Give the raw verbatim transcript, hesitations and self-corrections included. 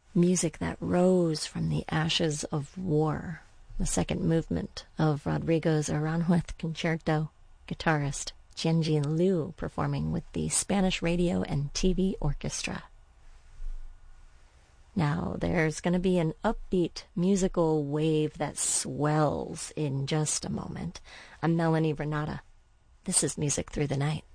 music that rose from the ashes of war. The second movement of Rodrigo's Aranjuez Concerto, guitarist Tianjin Liu performing with the Spanish Radio and T V Orchestra. Now, there's going to be an upbeat musical wave that swells in just a moment. I'm Melanie Renata. This is Music Through the Night.